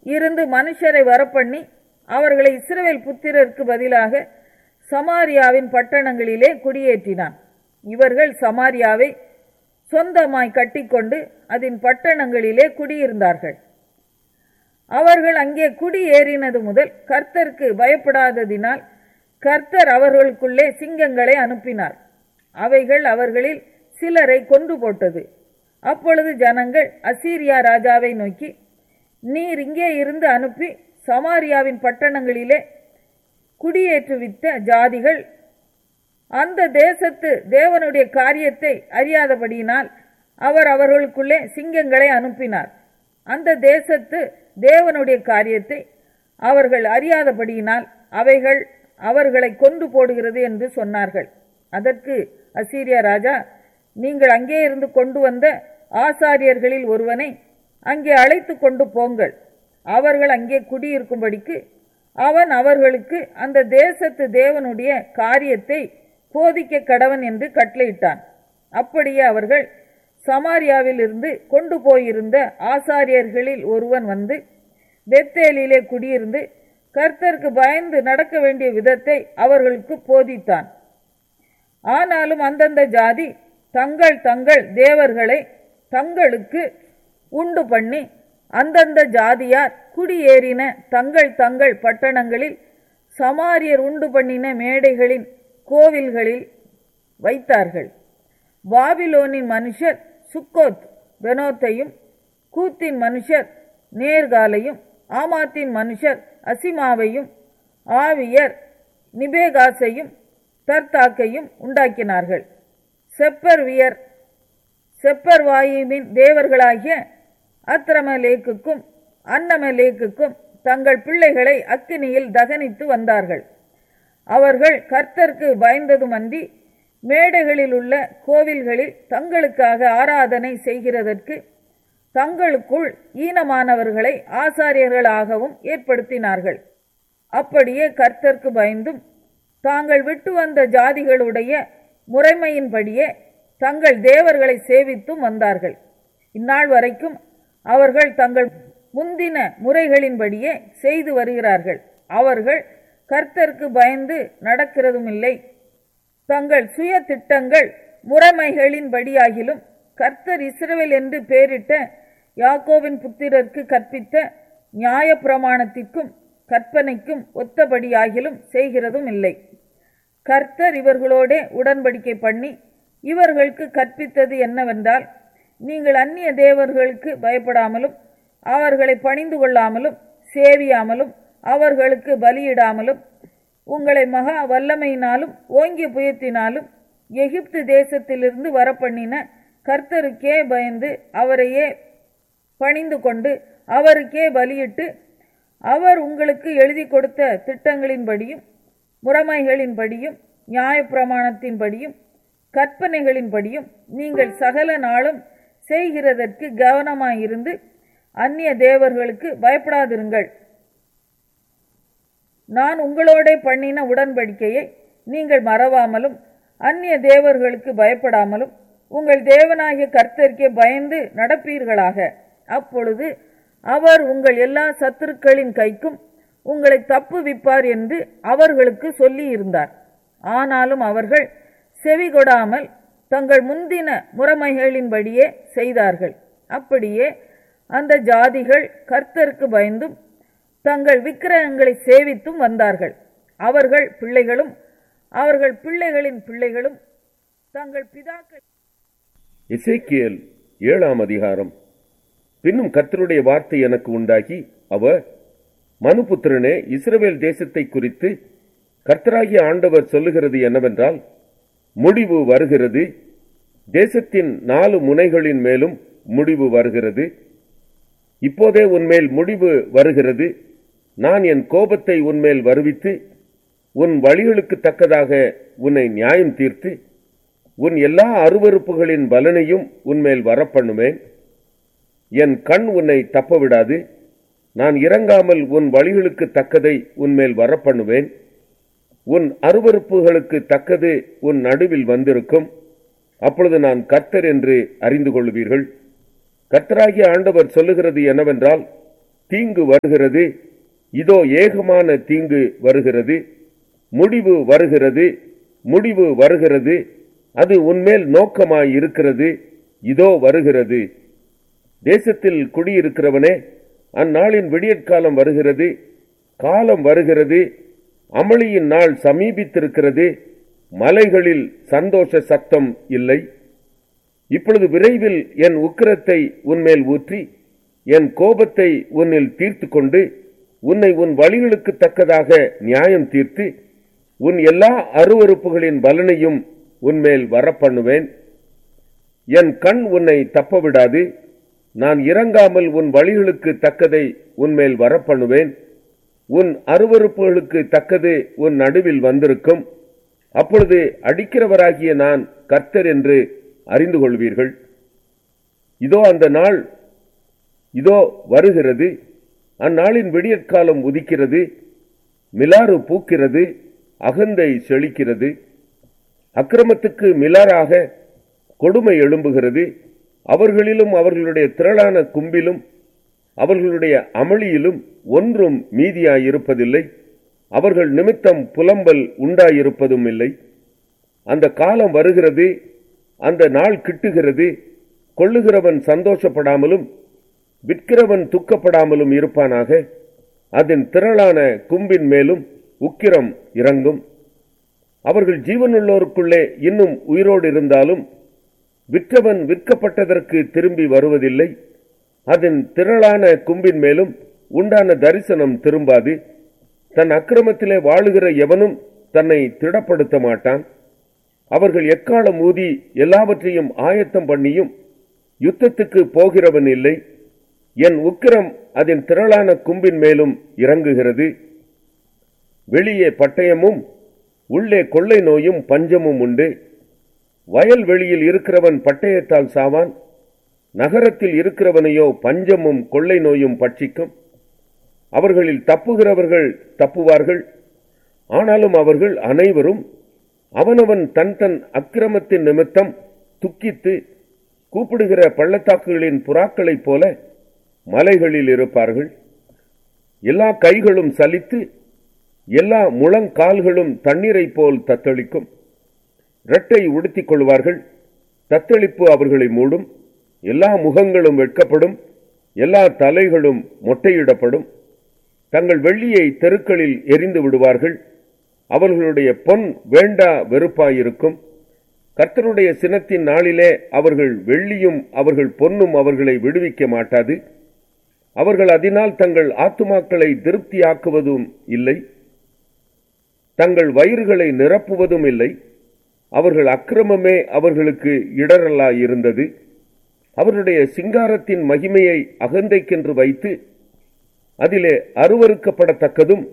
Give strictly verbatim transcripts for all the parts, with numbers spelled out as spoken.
இருந்து மனுஷரை வரப்பண்ணி அவர்களை இஸ்ரவேல் புத்திரருக்கு பதிலாக சமாரியாவின் பட்டணங்களிலே குடியேற்றினான். இவர்கள் சமாரியாவை சொந்தமாய் கட்டிக்கொண்டு அதன் பட்டணங்களிலே குடியிருந்தார்கள். அவர்கள் அங்கே குடியேறினது முதல் கர்த்தருக்கு பயப்படாததினால் கர்த்தர் அவர்களுக்குள்ளே சிங்கங்களை அனுப்பினார். அவைகள் அவர்களில் சிலரை கொன்று போட்டது. அப்பொழுது ஜனங்கள் அசீரியா ராஜாவை நோக்கி, நீர் இங்கே இருந்து அனுப்பி சமாரியாவின் பட்டணங்களிலே குடியேற்றுவித்த ஜாதிகள் அந்த தேசத்து தேவனுடைய காரியத்தை அறியாதபடியினால் அவர் அவர்களுக்குள்ளே சிங்கங்களை அனுப்பினார். அந்த தேசத்து தேவனுடைய காரியத்தை அவர்கள் அறியாதபடியினால் அவைகள் அவர்களை கொன்று போடுகிறது என்று சொன்னார்கள். அதற்கு அசீரியா ராஜா, நீங்கள் அங்கே இருந்து கொண்டு வந்த ஆசாரியர்களில் ஒருவனை அங்கே அழைத்து கொண்டு போங்கள். அவர்கள் அங்கே குடியிருக்கும்படிக்கு அவன் அவர்களுக்கு அந்த தேசத்து தேவனுடைய காரியத்தை போதிக்க கடவன் என்று கட்டளையிட்டான். அப்படியே அவர்கள் சமாரியாவில் இருந்து கொண்டு போயிருந்த ஆசாரியர்களில் ஒருவன் வந்து பெத்தேலிலே குடியிருந்து கர்த்தருக்கு பயந்து நடக்க வேண்டிய விதத்தை அவர்களுக்கு போதித்தான். ஆனாலும் அந்தந்த ஜாதி தங்கள் தங்கள் தேவர்களை தங்களுக்கு உண்டு பண்ணி அந்தந்த ஜாதியார் குடியேறின தங்கள் தங்கள் பட்டணங்களில் சமாரியர் உண்டு பண்ணின மேடைகளின் கோவில்களில் வைத்தார்கள். பாபிலோனின் மனுஷர் சுக்கோத் பெனோத்தையும், கூத்தின் மனுஷர் நேர்காலையும், ஆமாத்தின் மனுஷர் அசிமாவையும், ஆவியர் நிபேகாசையும் தர்த்தாக்கையும் உண்டாக்கினார்கள். செப்பர்வியர் செப்பர்வாயிமின் தேவர்களாகிய அத்ரமலேக்குக்கும் அன்னமலேக்குக்கும் தங்கள் பிள்ளைகளை அக்கினியில் தகனித்து வந்தார்கள். அவர்கள் கர்த்தருக்கு பயந்ததுமன்றி மேடைகளில் உள்ள கோவில்களில் தங்களுக்காக ஆராதனை செய்கிறதற்கு தங்களுக்குள் ஈனமானவர்களை ஆசாரியர்களாகவும் ஏற்படுத்தினார்கள். அப்படியே கர்த்தருக்கு பயந்தும் தாங்கள் விட்டு வந்த ஜாதிகளுடைய முறைமையின்படியே தங்கள் தேவர்களை சேவித்தும் வந்தார்கள். இந்நாள் வரைக்கும் அவர்கள் தங்கள் முந்தின முறைகளின்படியே செய்து வருகிறார்கள். அவர்கள் கர்த்தருக்கு பயந்து நடக்கிறதும் இல்லை. தங்கள் சுய திட்டங்கள் முறைமைகளின்படியாகிலும் கர்த்தர் இஸ்ரவேல் என்று பெயரிட்ட யாக்கோபின் புத்திரருக்கு கற்பித்த நியாய பிரமாணத்திற்கும் கற்பனைக்கும் ஒத்தபடியாகிலும் செய்கிறதும் இல்லை. கர்த்தர் இவர்களோட உடன்படிக்கை பண்ணி இவர்களுக்கு கற்பித்தது என்னவென்றால், நீங்கள் அந்நிய தேவர்களுக்கு பயப்படாமலும் அவர்களை பணிந்து கொள்ளாமலும் சேவியாமலும் அவர்களுக்கு பலியிடாமலும் உங்களை மகா வல்லமையினாலும் ஓங்கிய புயத்தினாலும் எகிப்து தேசத்திலிருந்து வரப்பண்ணின கர்த்தருக்கே பயந்து அவரையே பணிந்து கொண்டு அவருக்கே பலியிட்டு அவர் உங்களுக்கு எழுதி கொடுத்த திட்டங்களின்படியும் முறைமைகளின்படியும் நியாயப்பிரமாணத்தின்படியும் கற்பனைகளின்படியும் நீங்கள் சகல நாளும் செய்கிறதற்கு கவனமாயிருந்து அந்நிய தேவர்களுக்கு பயப்படாதிருங்கள். நான் உங்களோட பண்ணின உடன்படிக்கையை நீங்கள் மறவாமலும் அந்நிய தேவர்களுக்கு பயப்படாமலும் உங்கள் தேவனாகிய கர்த்தருக்கே பயந்து நடப்பீர்களாக. அப்பொழுது அவர் உங்கள் எல்லா சத்துருக்களின் கைக்கும் உங்களை தப்புவிப்பார் என்று அவர்களுக்கு சொல்லி இருந்தார். ஆனாலும் அவர்கள் செவி கொடாமல் தங்கள் முந்தின முறைமைகளின்படியே செய்தார்கள். அப்படியே அந்த ஜாதிகள் கர்த்தருக்கு பயந்தும் தங்கள் விக்கிரகங்களை சேவித்தும் வந்தார்கள். அவர்கள் பிள்ளைகளும் அவர்கள் பிள்ளைகளின் பிள்ளைகளும் தங்கள் பிதாக்கள். எசேக்கியேல் ஏழாம் அதிகாரம். பின்னும் கர்த்தருடைய வார்த்தை எனக்கு உண்டாகி, அவர், மனுபுத்திரனே, இஸ்ரவேல் தேசத்தை குறித்து கர்த்தராகிய ஆண்டவர் சொல்லுகிறது என்னவென்றால், முடிவு வருகிறது, தேசத்தின் நாலு முனைகளின் மேலும் முடிவு வருகிறது. இப்போதே உன்மேல் முடிவு வருகிறது. நான் என் கோபத்தை உன்மேல் வருவித்து உன் வழிகளுக்கு தக்கதாக உன்னை நியாயம் தீர்த்து உன் எல்லா அருவருப்புகளின் பலனையும் உன்மேல் வரப்பண்ணுவேன். என் கண் உன்னை தப்பவிடாது. நான் இறங்காமல் உன் வழிகளுக்கு தக்கதை உன்மேல் வரப்பண்ணுவேன். உன் அருவருப்புகளுக்கு தக்கது உன் நடுவில் வந்திருக்கும். அப்பொழுது நான் கர்த்தர் என்று அறிந்து கொள்வீர்கள். கர்த்தராகிய ஆண்டவர் சொல்லுகிறது என்னவென்றால், தீங்கு வருகிறது, இதோ ஏகமான தீங்கு வருகிறது, முடிவு வருகிறது, முடிவு வருகிறது, அது உன்மேல் நோக்கமாய் இருக்கிறது, இதோ வருகிறது. தேசத்தில் குடியிருக்கிறவனே, அந்நாளின் விடியற்காலம் வருகிறது, காலம் வருகிறது, அமளியின் நாள் சமீபித்திருக்கிறது, மலைகளில் சந்தோஷ சத்தம் இல்லை. இப்பொழுது விரைவில் என் உக்கிரத்தை உன்மேல் ஊற்றி என் கோபத்தை உன்னில் தீர்த்து கொண்டு உன்னை உன் வழிகளுக்கு தக்கதாக நியாயம் தீர்த்து உன் எல்லா அருவருப்புகளின் பலனையும் உன்மேல் வரப்பண்ணுவேன். என் கண் உன்னை தப்பவிடாது, நான் இறங்காமல் உன் வழிகளுக்கு தக்கதை உன்மேல் வரப்பண்ணுவேன். உன் அருவருப்புகளுக்கு தக்கது உன் நடுவில் வந்திருக்கும். அப்பொழுது அடிக்கிறவராகிய நான் கர்த்தர் என்று அறிந்து கொள்வீர்கள். இதோ அந்த நாள் இதோ வருகிறது, அந்நாளின் விடியற்காலம் உதிக்கிறது, மிலாறு பூக்கிறது, அகந்தை செழிக்கிறது. அக்கிரமத்துக்கு மிலாறாக கொடுமை எழும்புகிறது. அவர்களிலும் அவர்களுடைய திரளான கும்பிலும் அவர்களுடைய அமளியிலும் ஒன்றும் மீதியாயிருப்பதில்லை. அவர்கள் நிமித்தம் புலம்பல் உண்டாயிருப்பதும் இல்லை. அந்த காலம் வருகிறது, அந்த நாள் கிட்டுகிறது. கொள்ளுகிறவன் சந்தோஷப்படாமலும் விற்கிறவன் துக்கப்படாமலும் இருப்பானாக. அதன் திரளான கும்பின் மேலும் உக்கிரம் இறங்கும். அவர்கள் ஜீவனுள்ளோருக்குள்ளே இன்னும் உயிரோடு இருந்தாலும் விற்றவன் விற்கப்பட்டதற்கு திரும்பி வருவதில்லை. அதன் திரளான கும்பின் மேலும் உண்டான தரிசனம் திரும்பாது. தன் அக்கிரமத்திலே வாழுகிற எவனும் தன்னை திடப்படுத்த மாட்டான். அவர்கள் எக்காலம் ஊதி எல்லாவற்றையும் ஆயத்தம் பண்ணியும் யுத்தத்துக்கு போகிறவன் இல்லை. என் உக்கிரம் அதன் திரளான கும்பின் மேலும் இறங்குகிறது. வெளியே பட்டயமும் உள்ளே கொள்ளை நோயும் பஞ்சமும் உண்டு. வயல் வெளியில் இருக்கிறவன் பட்டயத்தால் சாவான், நகரத்தில் இருக்கிறவனையோ பஞ்சமும் கொள்ளை நோயும் பட்சிக்கும். அவர்களில் தப்புகிறவர்கள் தப்புவார்கள், ஆனாலும் அவர்கள் அனைவரும் அவனவன் தன் தன் அக்கிரமத்தின் நிமித்தம் துக்கித்து கூப்பிடுகிற பள்ளத்தாக்குகளின் புறாக்களைப் போல மலைகளில் இருப்பார்கள். எல்லா கைகளும் சலித்து எல்லா முழங்கால்களும் தண்ணீரை போல் தத்தளிக்கும். இரட்டை உடுத்திக் கொள்வார்கள், தத்தளிப்பு அவர்களை மூடும். எல்லா முகங்களும் வெட்கப்படும், எல்லா தலைகளும் மொட்டையிடப்படும். தங்கள் வெள்ளியை தெருக்களில் எரிந்து விடுவார்கள். அவர்களுடைய பொன் வேண்டா வெறுப்பாயிருக்கும். கர்த்தருடைய சினத்தின் நாளிலே அவர்கள் வெள்ளியும் அவர்கள் பொன்னும் அவர்களை விடுவிக்க மாட்டாது. அவர்கள் அதனால் தங்கள் ஆத்துமாக்களை திருப்தியாக்குவதும் இல்லை, தங்கள் வயிறுகளை நிரப்புவதும் இல்லை. அவர்கள் அக்கிரமமே அவர்களுக்கு இடரலாயிருந்தது. அவர்களுடைய சிங்காரத்தின் மகிமையை அகந்தைக்கென்று வைத்து அதிலே அருவருக்கப்படத்தக்கதும்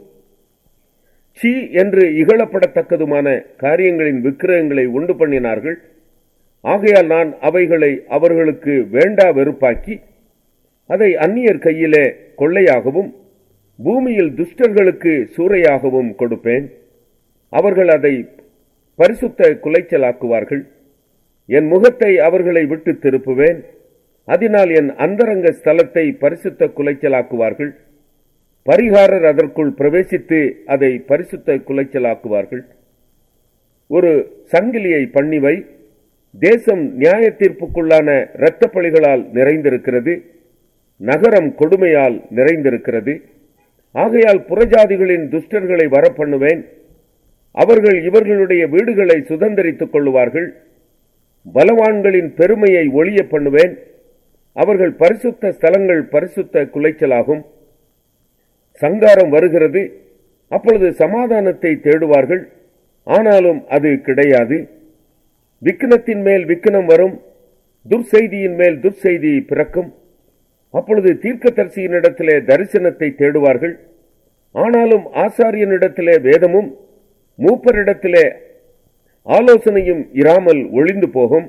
சீ என்று இகழப்படத்தக்கதுமான காரியங்களின் விக்கிரகங்களை உண்டு பண்ணினார்கள். ஆகையால் நான் அவைகளை அவர்களுக்கு வேண்டா வெறுப்பாக்கி அதை அந்நியர் கையிலே கொள்ளையாகவும் பூமியில் துஷ்டர்களுக்கு சூறையாகவும் கொடுப்பேன். அவர்கள் அதை பரிசுத்த குலைச்சலாக்குவார்கள். என் முகத்தை அவர்களை விட்டு திருப்புவேன். அதனால் என் அந்தரங்க ஸ்தலத்தை பரிசுத்த குலைச்சலாக்குவார்கள். பரிகாரர் அதற்குள் பிரவேசித்து அதை பரிசுத்த குலைச்சலாக்குவார்கள். ஒரு சங்கிலியை பண்ணிவை. தேசம் நியாய தீர்ப்புக்குள்ளான இரத்த பழிகளால் நிறைந்திருக்கிறது. நகரம் கொடுமையால் நிறைந்திருக்கிறது. ஆகையால் புறஜாதிகளின் துஷ்டர்களை வரப்பண்ணுவேன். அவர்கள் இவர்களுடைய வீடுகளை சுதந்தரித்துக் கொள்ளுவார்கள். பலவான்களின் பெருமையை ஒழிய பண்ணுவேன். அவர்கள் பரிசுத்த ஸ்தலங்கள் பரிசுத்த குலைச்சலாகும். சங்காரம் வருகிறது, அப்பொழுது சமாதானத்தை தேடுவார்கள், ஆனாலும் அது கிடையாது. விக்கினத்தின் மேல் விக்கினம் வரும், துர்செய்தியின் மேல் துர்செய்தி பிறக்கும். அப்பொழுது தீர்க்கதரிசியினிடத்திலே தரிசனத்தை தேடுவார்கள், ஆனாலும் ஆசாரியனிடத்திலே வேதமும் மூப்பரிடத்திலே ஆலோசனையும் இராமல் ஒளிந்து போகும்.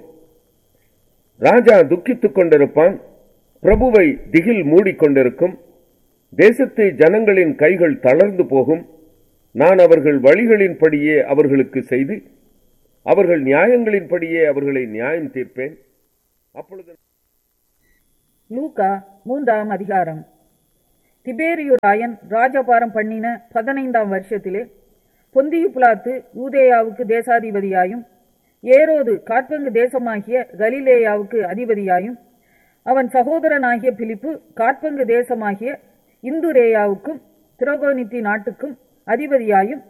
ராஜா துக்கித்துக் கொண்டிருப்பான், பிரபுவை திகில் மூடிக்கொண்டிருக்கும். தேசத்து ஜனங்களின் கைகள் தளர்ந்து போகும். நான் அவர்கள் வழிகளின்படியே அவர்களுக்கு செய்து அவர்கள் நியாயங்களின்படியே அவர்களை நியாயம் தீர்ப்பேன். அப்பொழுது லூக்கா மூன்றாம் அதிகாரம். திபேரியு ராயன் ராஜபாரம் பண்ணின பதினைந்தாம் வருஷத்திலே பொந்தியு பிலாத்து யூதேயாவுக்கு தேசாதிபதியாயும் ஏரோது காற்பங்கு தேசமாகிய கலிலேயாவுக்கு அதிபதியாயும் அவன் சகோதரனாகிய பிலிப்பு காற்பங்கு தேசமாகிய இந்துரேயாவுக்கும் திரோகோனித்தி நாட்டுக்கும் அதிபதியாயும்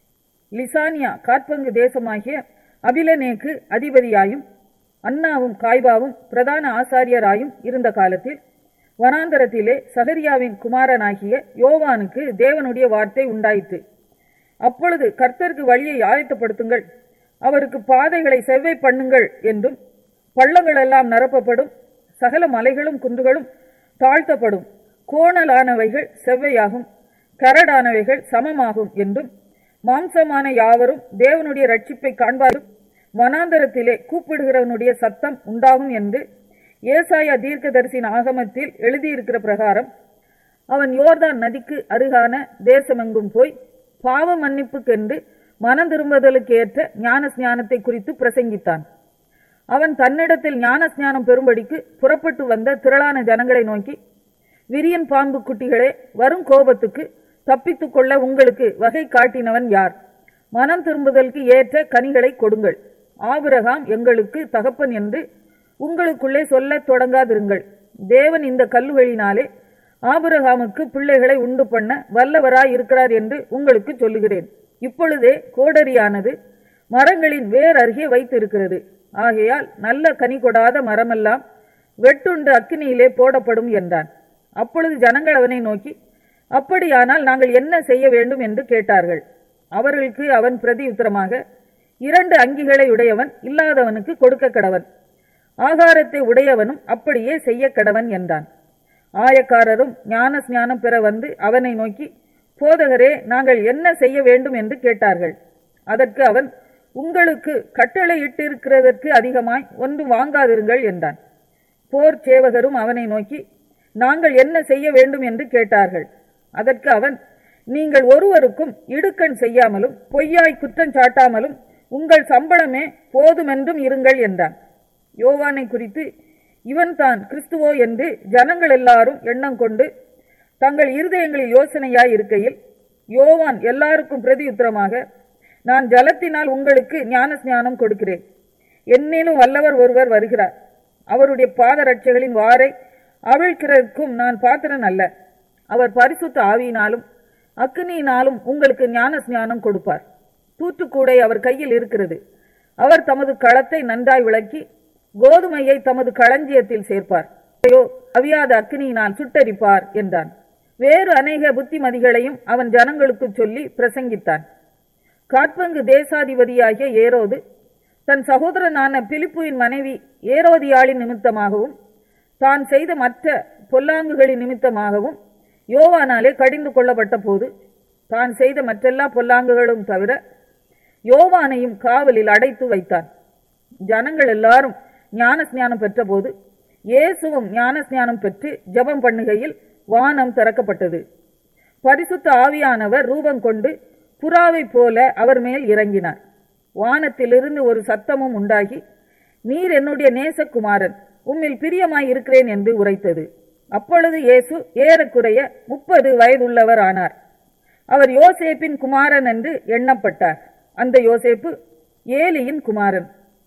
லிசானியா காற்பங்கு தேசமாகிய அபிலனேக்கு அதிபதியாயும் அன்னாவும் காய்பாவும் பிரதான ஆசாரியராயும் இருந்த காலத்தில் வனாந்தரத்திலே சகரியாவின் குமாரனாகிய யோவானுக்கு தேவனுடைய வார்த்தை உண்டாயிற்று. அப்பொழுது கர்த்தருக்கு வழியை ஆயத்தப்படுத்துங்கள், அவருக்கு பாதைகளை செவ்வை பண்ணுங்கள் என்றும், பள்ளங்கள் எல்லாம் நிரப்பப்படும், சகல மலைகளும் குன்றுகளும் தாழ்த்தப்படும், கோணலானவைகள் செவ்வையாகும், கரடானவைகள் சமமாகும் என்றும், மாம்சமான யாவரும் தேவனுடைய ரட்சிப்பை காண்பாரும், வனாந்தரத்திலே கூப்பிடுகிறவனுடைய சத்தம் உண்டாகும் என்று ஏசாயா தீர்க்கதரிசியின் ஆகமத்தில் எழுதியிருக்கிற பிரகாரம் அவன் யோர்தான் நதிக்கு அருகான தேசமெங்கும் போய் பாவ மன்னிப்புக்கென்று மனம் திரும்புதலுக்கு ஏற்ற ஞான ஸ்நானத்தை குறித்து பிரசங்கித்தான். அவன் தன்னிடத்தில் ஞான ஸ்நானம் பெறும்படிக்கு புறப்பட்டு வந்த திரளான ஜனங்களை நோக்கி, விரியன் பாம்பு குட்டிகளே, வரும் கோபத்துக்கு தப்பித்துக் கொள்ள உங்களுக்கு வகை காட்டினவன் யார்? மனம் திரும்புதலுக்கு ஏற்ற கனிகளை கொடுங்கள். ஆபிரகாம் எங்களுக்கு தகப்பன் என்று உங்களுக்குள்ளே சொல்லத் தொடங்காதிருங்கள். தேவன் இந்த கல்லுகளினாலே ஆபிரகாமுக்கு பிள்ளைகளை உண்டு பண்ண வல்லவராய் இருக்கிறார் என்று உங்களுக்கு சொல்லுகிறேன். இப்பொழுதே கோடரியானது மரங்களின் வேர் அருகே வைத்திருக்கிறது. ஆகையால் நல்ல கனி கொடாத மரமெல்லாம் வெட்டுண்டு அக்கினியிலே போடப்படும் என்றான். அப்பொழுது ஜனங்கள் அவனை நோக்கி, அப்படியானால் நாங்கள் என்ன செய்ய வேண்டும் என்று கேட்டார்கள். அவர்களுக்கு அவன் பிரதியுத்தரமாக, இரண்டு அங்கிகளை உடையவன் இல்லாதவனுக்கு கொடுக்க கடவன், ஆகாரத்தை உடையவனும் அப்படியே செய்ய கடவன் என்றான். ஆயக்காரரும் ஞான ஸ்நானம் பெற வந்து அவனை நோக்கி, போதகரே, நாங்கள் என்ன செய்ய வேண்டும் என்று கேட்டார்கள். அதற்கு அவன், உங்களுக்கு கட்டளையிட்டிருக்கிறதற்கு அதிகமாய் ஒன்று வாங்காதிருங்கள் என்றான். போர் சேவகரும் அவனை நோக்கி, நாங்கள் என்ன செய்ய வேண்டும் என்று கேட்டார்கள். அதற்கு அவன், நீங்கள் ஒருவருக்கும் இடுக்கண் செய்யாமலும் பொய்யாய் குற்றம் சாட்டாமலும் உங்கள் சம்பளமே போதுமென்றும் இருங்கள் என்றான். யோவானை குறித்து இவன் தான் கிறிஸ்துவோ என்று ஜனங்கள் எல்லாரும் எண்ணம் கொண்டு தங்கள் இருதயங்களில் யோசனையாய் இருக்கையில், யோவான் எல்லாருக்கும் பிரதியுத்தரமாக, நான் ஜலத்தினால் உங்களுக்கு ஞான ஸ்நானம் கொடுக்கிறேன். என்னிலும் வல்லவர் ஒருவர் வருகிறார். அவருடைய பாதரட்சைகளின் வாரை அவிழ்க்கிறதுக்கும் நான் பாத்திரன் அல்ல. அவர் பரிசுத்த ஆவியினாலும் அக்கினியினாலும் உங்களுக்கு ஞான ஸ்நானம் கொடுப்பார். தூற்றுக்கூடை அவர் கையில் இருக்கிறது. அவர் தமது களத்தை நன்றாய் விளக்கி கோதுமையை தமது களஞ்சியத்தில் சேர்ப்பார், அவியாத அக்கினியினால் சுட்டரிப்பார் என்றான். வேறு அநேக புத்திமதிகளையும் அவன் ஜனங்களுக்கு சொல்லி பிரசங்கித்தான். காற்பங்கு தேசாதிபதியாகிய ஏரோது தன் சகோதரனான பிலிப்புவின் மனைவி ஏரோதியாளின் நிமித்தமாகவும் தான் செய்த மற்ற பொல்லாங்குகளின் நிமித்தமாகவும் யோவானாலே கடிந்து கொள்ளப்பட்ட போது, தான் செய்த மற்றெல்லா பொல்லாங்குகளும் தவிர யோவானையும் காவலில் அடைத்து வைத்தான். ஜனங்கள் எல்லாரும் ஞான ஸ்நானம் பெற்ற போது இயேசுவும் ஞான ஸ்நானம் பெற்று ஜெபம் பண்ணுகையில் வானம் திறக்கப்பட்டது. பரிசுத்த ஆவியானவர் ரூபம் கொண்டு புறாவை போல அவர் மேல் இறங்கினார். வானத்திலிருந்து ஒரு சத்தமும் உண்டாகி, நீர் என்னுடைய நேசகுமாரன், உம்மில் பிரியமாய் இருக்கிறேன் என்று உரைத்தது. அப்பொழுது இயேசு ஏறக்குறைய முப்பது வயதுள்ளவர் ஆனார். அவர் யோசேப்பின் குமாரன் என்று எண்ணப்பட்டார். அந்த யோசேப்பு ஏலியின் குமாரன்,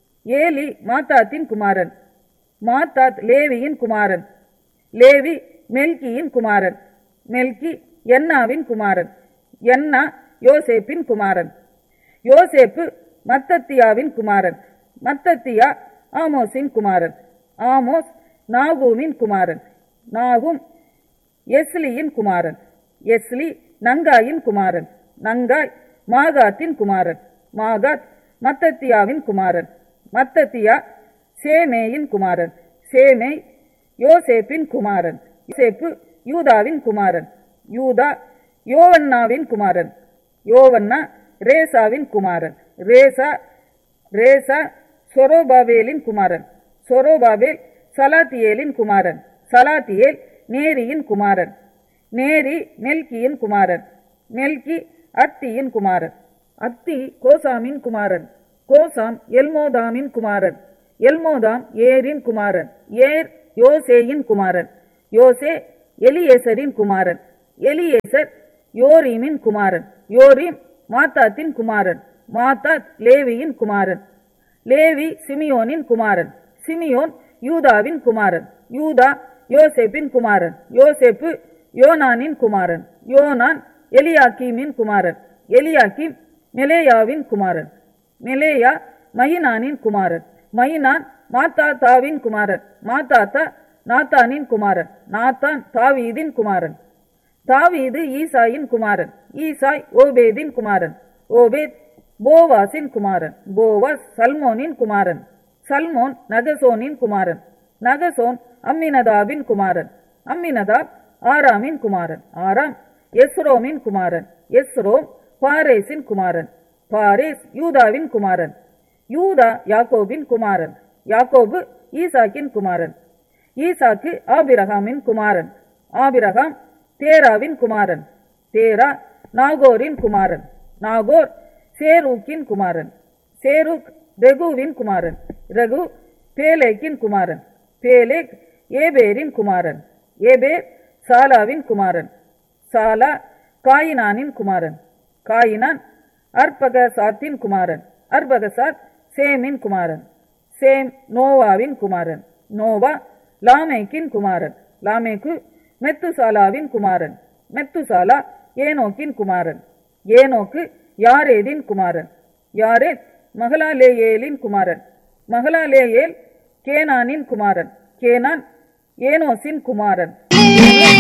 ஏலி மாத்தாத்தின் குமாரன், மாத்தாத் லேவியின் குமாரன், லேவி மெல்கியின் குமாரன், மெல்கி என்னாவின் குமாரன், என்னா யோசேப்பின் குமாரன், யோசேப்பு மத்தத்தியாவின் குமாரன், மத்தத்தியா ஆமோஸின் குமாரன், ஆமோஸ் நாகூமின் குமாரன், நாகும் எஸ்லியின் குமாரன், எஸ்லி நங்காயின் குமாரன், நங்காய் மாகாத்தின் குமாரன், மாகாத் மத்தத்தியாவின் குமாரன், மத்தத்தியா சேமேயின் குமாரன், சேமே யோசேப்பின் குமாரன், யோசேப்பு யூதாவின் குமாரன், யூதா யோவன்னாவின் குமாரன், யோவன்னா ரேசாவின் குமாரன், ரேசா ரேசா சொரோபாபேலின் குமாரன், சொரோபாபேல் சலாத்தியேலின் குமாரன், சலாத்தியேல் நேரியின் குமாரன், நேரி மெல்கியின் குமாரன், மெல்கி அத்தியின் குமாரன், அத்தி கோசாமின் குமாரன், கோசாம் எல்மோதாமின் குமாரன், எல்மோதாம் ஏரின் குமாரன், ஏர் யோசேயின் குமாரன், யோசே எலியேசரின் குமாரன், எலியேசர் யோரீமின் குமாரன். யோரீம் மாத்தாத்தின் குமாரன். மாத்தாத் லேவியின் குமாரன். லேவி சிமியோனின் குமாரன். சிமியோன் யூதாவின் குமாரன். யூதா யோசேப்பின் குமாரன். யோசேப்பு யோனானின் குமாரன். யோனான் எலியாக்கீமின் குமாரன். எலியாக்கீம் மெலேயாவின் குமாரன். மெலேயா மயினானின் குமாரன். மயினான் மாத்தாத்தாவின் குமாரன். மாத்தாத்தா நாத்தானின் குமாரன். நாத்தான் தாவீதின் குமாரன். தாவீது ஈசாயின் குமாரன். ஈசாய் ஓபேதின் குமாரன். ஓபேத் போவாசின் குமாரன். போவாஸ் சல்மோனின் குமாரன். சல்மோன் நகசோனின் குமாரன். நகசோன் அம்மினதாபின் குமாரன். அம்மினதாப் ஆராமின் குமாரன். ஆராம் எஸ்ரோமின் குமாரன். எஸ்ரோம் பாரேசின் குமாரன். பாரேஸ் யூதாவின் குமாரன். யூதா யாக்கோபின் குமாரன். யாக்கோபு ஈசாக்கின் குமாரன். ஈசாக்கு ஆபிரகாமின் குமாரன். ஆபிரகாம் தேராவின் குமாரன். தேரா நாகோரின் குமாரன். நாகோர் சேரூக்கின் குமாரன். சேரூக் ரெகுவின் குமாரன். ரெகு பேலேக்கின் குமாரன். பேலேக் ஏபேரின் குமாரன். ஏபேர் சாலாவின் குமாரன். சாலா காயினானின் குமாரன். காயினான் அர்பகசாத்தின் குமாரன். அர்பகசாத் சேமின் குமாரன். சேம் நோவாவின் குமாரன். நோவா லாமேக்கின் குமாரன். லாமேக்கு மெத்துசாலாவின் குமாரன். மெத்துசாலா ஏனோக்கின் குமாரன். ஏனோக்கு யாரேதின் குமாரன். யாரேத் மகலாலேயேலின் குமாரன். மகலாலேயேல் கேனானின் குமாரன். கேனான் ஏனோசின் குமாரன்.